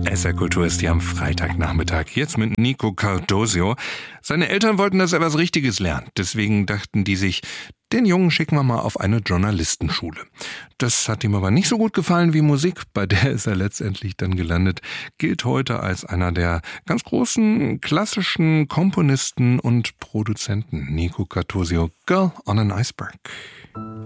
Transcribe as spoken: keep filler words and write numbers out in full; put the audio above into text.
S R-Kultur ist hier am Freitagnachmittag. Jetzt mit Nico Cardoso. Seine Eltern wollten, dass er was Richtiges lernt. Deswegen dachten die sich, den Jungen schicken wir mal auf eine Journalistenschule. Das hat ihm aber nicht so gut gefallen wie Musik. Bei der ist er letztendlich dann gelandet. Gilt heute als einer der ganz großen klassischen Komponisten und Produzenten. Nico Cardoso, Girl on an Iceberg.